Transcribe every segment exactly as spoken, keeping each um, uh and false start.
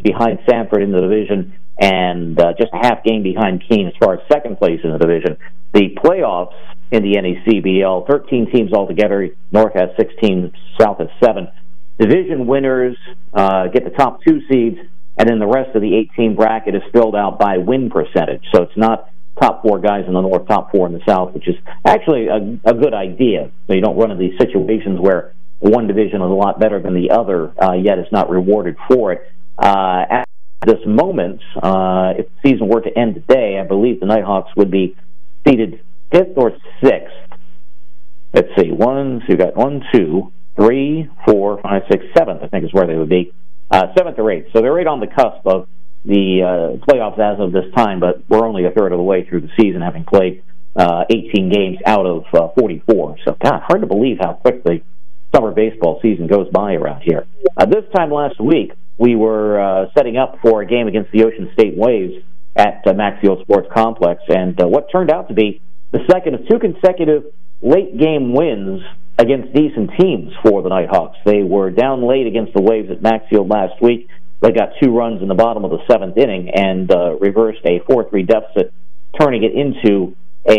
behind Sanford in the division and uh, just a half game behind Keene as far as second place in the division. The playoffs in the N E C B L, thirteen teams altogether. North has sixteen, South has seven. Division winners uh, get the top two seeds, and then the rest of the eight-team bracket is filled out by win percentage. So it's not top four guys in the North, top four in the South, which is actually a, a good idea. So you don't run into these situations where one division is a lot better than the other, uh, yet is not rewarded for it. Uh, at this moment, uh, if the season were to end today, I believe the Nighthawks would be seeded fifth or sixth. Let's see, one, so you got one, two, three, four, five, six, seventh, I think is where they would be. Uh, seventh or eighth. So they're right on the cusp of the uh, playoffs as of this time, but we're only a third of the way through the season, having played uh, eighteen games out of uh, forty-four. So, God, hard to believe how quickly summer baseball season goes by around here. Uh, this time last week, we were uh, setting up for a game against the Ocean State Waves at uh, Maxfield Sports Complex, and uh, what turned out to be the second of two consecutive late-game wins against decent teams for the Nighthawks. They were down late against the Waves at Maxfield last week. They got two runs in the bottom of the seventh inning and uh, reversed a four three deficit, turning it into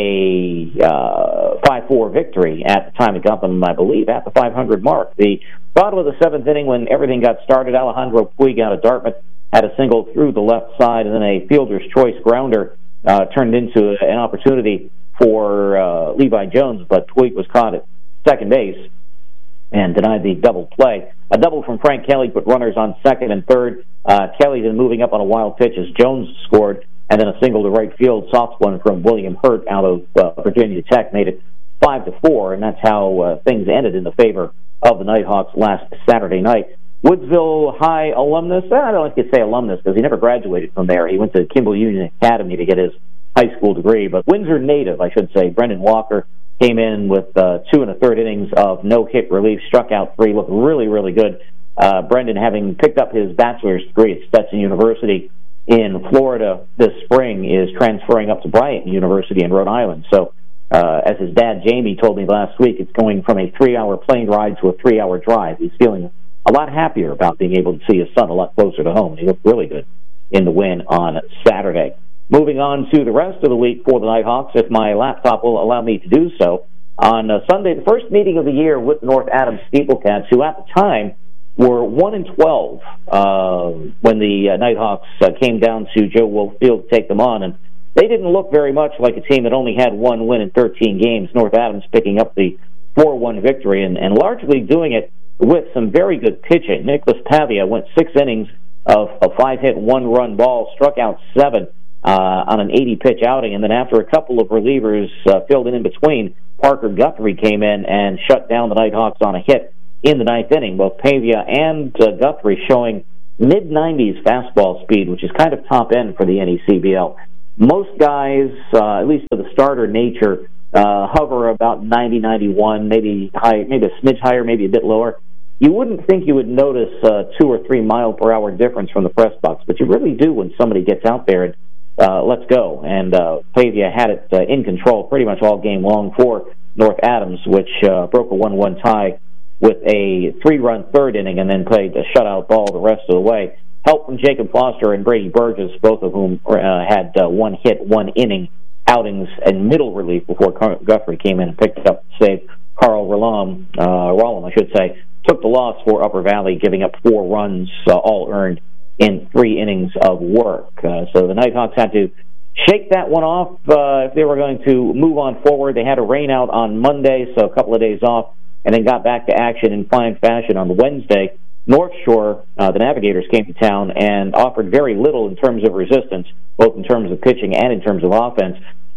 a uh, five four victory at the time it got them, I believe, at the five hundred mark. The bottom of the seventh inning, when everything got started, Alejandro Puig out of Dartmouth had a single through the left side, and then a fielder's choice grounder uh, turned into an opportunity for uh, Levi Jones, but Puig was caught at second base and denied the double play. A double from Frank Kelly put runners on second and third. Uh, Kelly then moving up on a wild pitch as Jones scored, and then a single to right field, soft one from William Hurt out of uh, Virginia Tech made it five to four, and that's how uh, things ended in the favor of the Nighthawks last Saturday night. Woodsville High alumnus, I don't like to say alumnus because he never graduated from there. He went to Kimball Union Academy to get his high school degree, but Windsor native, I should say, Brendan Walker, came in with uh, two and a third innings of no-hit relief, struck out three, looked really, really good. Uh, Brendan, having picked up his bachelor's degree at Stetson University in Florida this spring, is transferring up to Bryant University in Rhode Island. So, uh, as his dad, Jamie, told me last week, it's going from a three-hour plane ride to a three-hour drive. He's feeling a lot happier about being able to see his son a lot closer to home. He looked really good in the win on Saturday. Moving on to the rest of the week for the Nighthawks, if my laptop will allow me to do so. On uh, Sunday, the first meeting of the year with North Adams Steeplecats, who at the time were one and twelve uh, when the uh, Nighthawks uh, came down to Joe Wolf Field to take them on, and they didn't look very much like a team that only had one win in thirteen games. North Adams picking up the four one victory, and, and largely doing it with some very good pitching. Nicholas Pavia went six innings of a five-hit, one-run ball, struck out seven uh, on an eighty-pitch outing, and then after a couple of relievers uh, filled in in between, Parker Guthrie came in and shut down the Nighthawks on a hit in the ninth inning. Both Pavia and uh, Guthrie showing mid nineties fastball speed, which is kind of top end for the N E C B L. Most guys, uh, at least for the starter nature, uh, hover about ninety, ninety-one, maybe high, maybe a smidge higher, maybe a bit lower. You wouldn't think you would notice a two or three mile per hour difference from the press box, but you really do when somebody gets out there and uh, let's go. And uh, Pavia had it uh, in control pretty much all game long for North Adams, which uh, broke a one one tie with a three-run third inning and then played a shutout ball the rest of the way. Help from Jacob Foster and Brady Burgess, both of whom uh, had uh, one hit, one inning outings and middle relief before Guthrie came in and picked it up to save. Carl Rollum, uh, Rollum, I should say, took the loss for Upper Valley, giving up four runs, uh, all earned in three innings of work. Uh, so the Nighthawks had to shake that one off uh, if they were going to move on forward. They had a rain out on Monday, so a couple of days off, and then got back to action in fine fashion on Wednesday. North Shore, uh, the Navigators, came to town and offered very little in terms of resistance, both in terms of pitching and in terms of offense.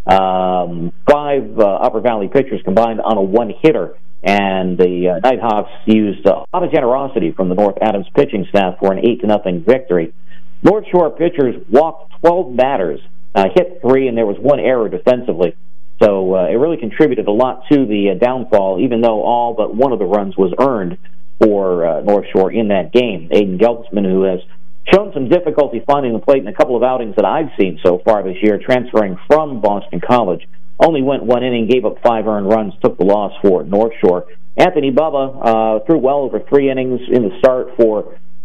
Um, five uh, Upper Valley pitchers combined on a one-hitter, and the uh, Nighthawks used a lot of generosity from the North Adams pitching staff for an eight to nothing victory. North Shore pitchers walked twelve batters, uh, hit three, and there was one error defensively. So uh, it really contributed a lot to the uh, downfall, even though all but one of the runs was earned for uh, North Shore in that game. Aiden Geltzman, who has shown some difficulty finding the plate in a couple of outings that I've seen so far this year, transferring from Boston College, only went one inning, gave up five earned runs, took the loss for North Shore. Anthony Bubba uh, threw well over three innings in the start for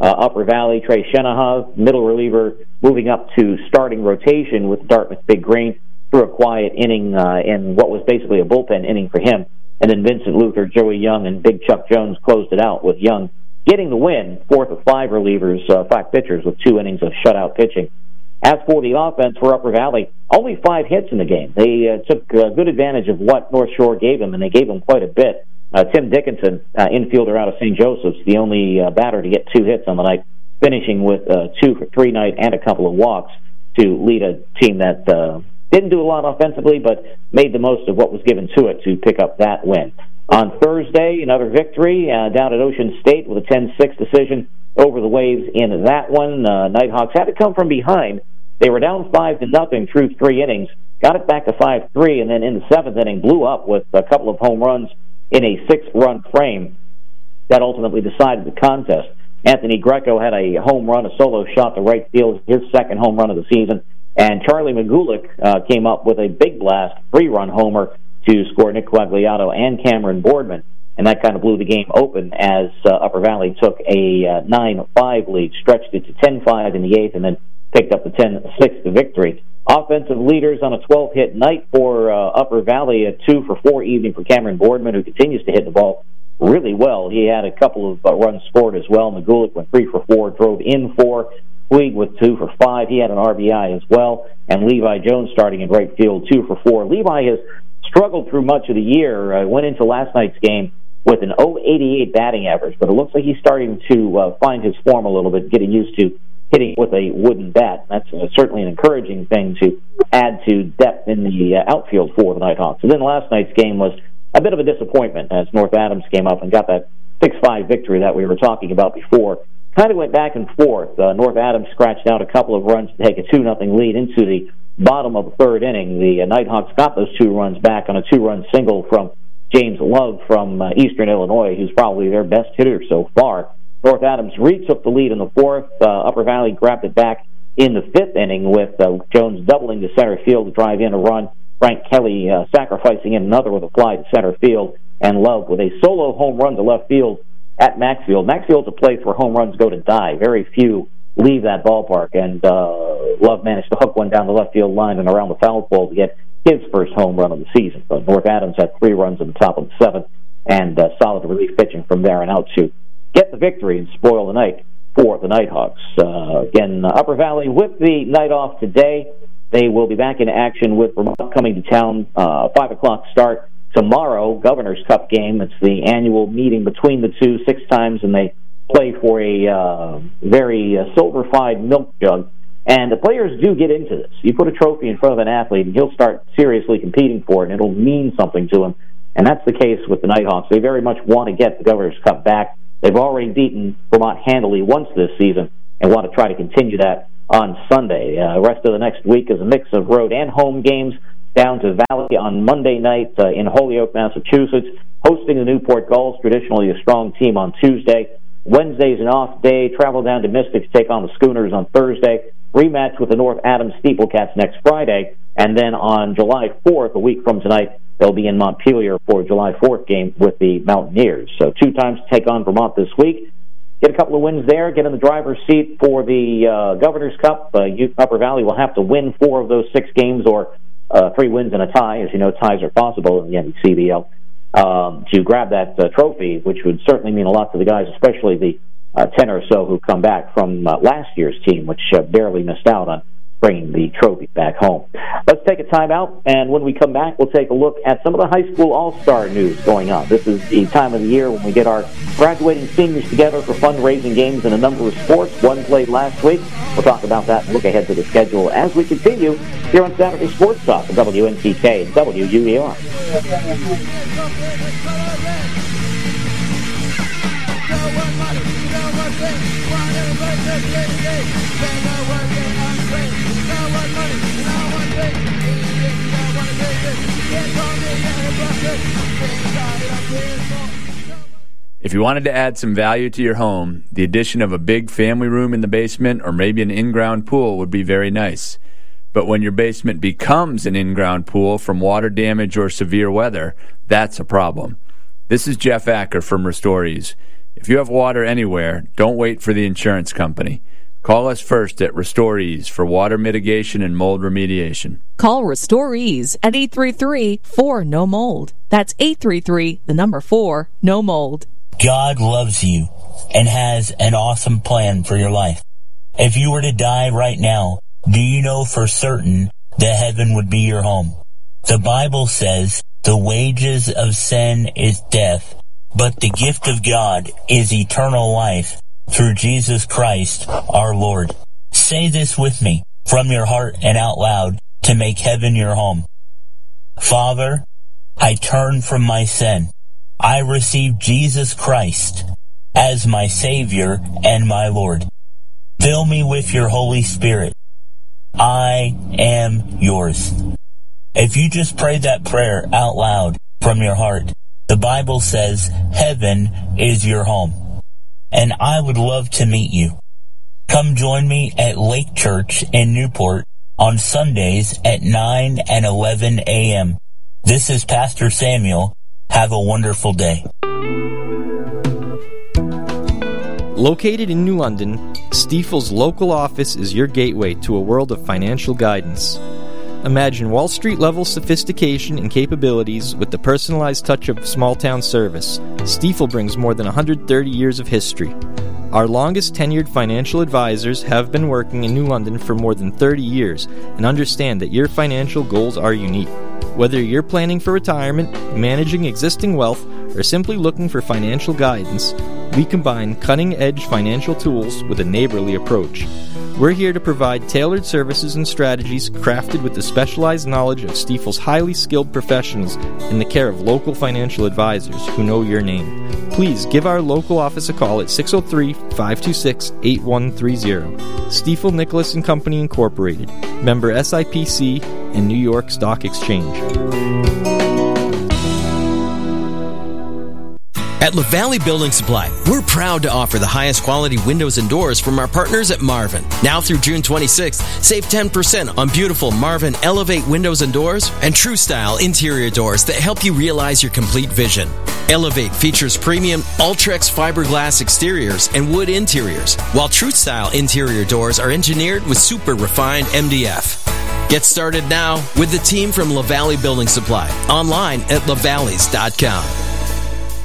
uh, Upper Valley, Trey Shenaha, middle reliever, moving up to starting rotation with Dartmouth Big Green, through a quiet inning uh, in what was basically a bullpen inning for him. And then Vincent Luther, Joey Young, and Big Chuck Jones closed it out with Young getting the win, fourth of five relievers, uh, five pitchers with two innings of shutout pitching. As for the offense for Upper Valley, only five hits in the game. They uh, took uh, good advantage of what North Shore gave them, and they gave them quite a bit. Uh, Tim Dickinson, uh, infielder out of Saint Joseph's, the only uh, batter to get two hits on the night, finishing with uh, two for three night and a couple of walks to lead a team that uh, didn't do a lot offensively, but made the most of what was given to it to pick up that win. On Thursday, another victory uh, down at Ocean State with a ten six decision over the Waves in that one. Uh, Nighthawks had to come from behind. They were down five to nothing through three innings, got it back to five three, and then in the seventh inning blew up with a couple of home runs in a six-run frame that ultimately decided the contest. Anthony Greco had a home run, a solo shot to right field, his second home run of the season, and Charlie McGulick uh, came up with a big blast, three-run homer to score Nick Quagliato and Cameron Boardman, and that kind of blew the game open as uh, Upper Valley took a uh, nine five lead, stretched it to ten five in the eighth, and then picked up the ten six victory. Offensive leaders on a twelve-hit night for uh, Upper Valley, a two for four evening for Cameron Boardman, who continues to hit the ball really well. He had a couple of uh, runs scored as well. McGulick went three for four, drove in four. Puig with two for five. He had an R B I as well. And Levi Jones starting in right field, two for four. Levi has struggled through much of the year. Uh, went into last night's game with an oh eighty-eight batting average, but it looks like he's starting to uh, find his form a little bit, getting used to hitting with a wooden bat. That's uh, certainly an encouraging thing to add to depth in the uh, outfield for the Nighthawks. And then last night's game was a bit of a disappointment as North Adams came up and got that six five victory that we were talking about before. Kind of went back and forth. Uh, North Adams scratched out a couple of runs to take a two nothing lead into the bottom of the third inning. The uh, Nighthawks got those two runs back on a two-run single from James Love from uh, Eastern Illinois, who's probably their best hitter so far. North Adams retook the lead in the fourth. Uh, Upper Valley grabbed it back in the fifth inning with uh, Jones doubling to center field to drive in a run. Frank Kelly uh, sacrificing in another with a fly to center field, and Love with a solo home run to left field at Maxfield. Maxfield's a place where home runs go to die. Very few leave that ballpark, and uh, Love managed to hook one down the left field line and around the foul pole to get his first home run of the season. But North Adams had three runs in the top of the seventh, and uh, solid relief pitching from there and out to get the victory and spoil the night for the Nighthawks. Uh, again, Upper Valley with the night off today. They will be back in action with Vermont coming to town, uh, five o'clock start tomorrow, Governor's Cup game. It's the annual meeting between the two, six times, and they play for a uh, very uh, silver-fied milk jug. And the players do get into this. You put a trophy in front of an athlete, and he'll start seriously competing for it, and it'll mean something to him. And that's the case with the Nighthawks. They very much want to get the Governor's Cup back. They've already beaten Vermont handily once this season and want to try to continue that on Sunday. The uh, rest of the next week is a mix of road and home games. Down to Valley on Monday night uh, in Holyoke, Massachusetts, hosting the Newport Gulls, traditionally a strong team, on Tuesday. Wednesday's an off day. Travel down to Mystic to take on the Schooners on Thursday. Rematch with the North Adams Steeplecats next Friday. And then on July fourth, a week from tonight, they'll be in Montpelier for a July fourth game with the Mountaineers. So two times to take on Vermont this week. Get a couple of wins there, get in the driver's seat for the uh, Governor's Cup. Uh, Upper Valley will have to win four of those six games, or uh, three wins and a tie. As you know, ties are possible in the N E C B L, um, to grab that uh, trophy, which would certainly mean a lot to the guys, especially the uh, ten or so who come back from uh, last year's team, which uh, barely missed out on bringing the trophy back home. Let's take a time out, and when we come back, we'll take a look at some of the high school all-star news going on. This is the time of the year when we get our graduating seniors together for fundraising games in a number of sports. One played last week. We'll talk about that and look ahead to the schedule as we continue here on Saturday Sports Talk at W N T K and W U E R. If you wanted to add some value to your home, the addition of a big family room in the basement or maybe an in-ground pool would be very nice. But when your basement becomes an in-ground pool from water damage or severe weather, that's a problem. This is Jeff Acker from Restore Ease. If you have water anywhere, don't wait for the insurance company. Call us first at RestoreEase for water mitigation and mold remediation. Call RestoreEase at eight three three, four, N O mold. That's eight three three, the number four, no mold. God loves you and has an awesome plan for your life. If you were to die right now, do you know for certain that heaven would be your home? The Bible says the wages of sin is death, but the gift of God is eternal life through Jesus Christ our Lord. Say this with me from your heart and out loud to make heaven your home. Father, I turn from my sin. I receive Jesus Christ as my Savior and my Lord. Fill me with your Holy Spirit. I am yours. If you just prayed that prayer out loud from your heart, the Bible says heaven is your home. And I would love to meet you. Come join me at Lake Church in Newport on Sundays at nine and eleven a.m. This is Pastor Samuel. Have a wonderful day. Located in New London, Stifel's local office is your gateway to a world of financial guidance. Imagine Wall Street-level sophistication and capabilities with the personalized touch of small-town service. Stifel brings more than one hundred thirty years of history. Our longest tenured financial advisors have been working in New London for more than thirty years and understand that your financial goals are unique. Whether you're planning for retirement, managing existing wealth, or simply looking for financial guidance, we combine cutting-edge financial tools with a neighborly approach. We're here to provide tailored services and strategies crafted with the specialized knowledge of Stifel's highly skilled professionals in the care of local financial advisors who know your name. Please give our local office a call at six oh three, five two six, eight one three zero. Stifel Nicholas and Company Incorporated, member S I P C and New York Stock Exchange. At LaValley Building Supply, we're proud to offer the highest quality windows and doors from our partners at Marvin. Now through June twenty-sixth, save ten percent on beautiful Marvin Elevate windows and doors and True Style interior doors that help you realize your complete vision. Elevate features premium Ultrex fiberglass exteriors and wood interiors, while True Style interior doors are engineered with super refined M D F. Get started now with the team from LaValley Building Supply, online at lavalleys dot com.